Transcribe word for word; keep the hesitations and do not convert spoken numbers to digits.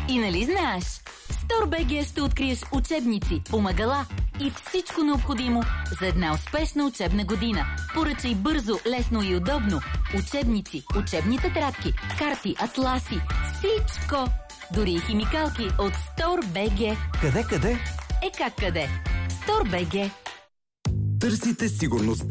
И нали знаеш? В StoreBG ще откриеш учебници, помагала и всичко необходимо за една успешна учебна година. Поръчай бързо, лесно и удобно. Учебници, учебни тетрадки, карти, атласи, всичко! Дори и химикалки от StoreBG. Къде, къде? Е как къде? StoreBG. Търсите сигурност